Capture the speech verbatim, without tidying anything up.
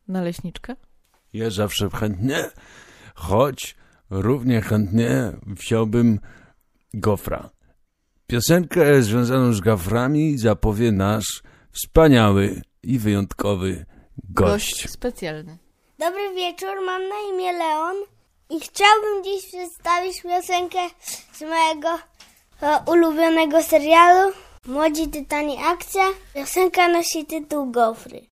naleśniczkę? Ja zawsze chętnie, choć równie chętnie wziąłbym gofra. Piosenkę związaną z goframi zapowie nasz wspaniały i wyjątkowy gość. Gość specjalny. Dobry wieczór, mam na imię Leon i chciałbym dziś przedstawić piosenkę z mojego e, ulubionego serialu Młodzi Tytani Akcja. Piosenka nosi tytuł Gofry.